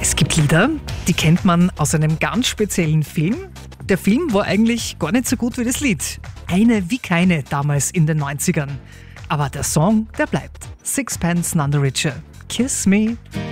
Es gibt Lieder, die kennt man aus einem ganz speziellen Film. Der Film war eigentlich gar nicht so gut wie das Lied. Eine wie keine damals in den 90ern. Aber der Song, der bleibt. Sixpence None the Richer. Kiss Me.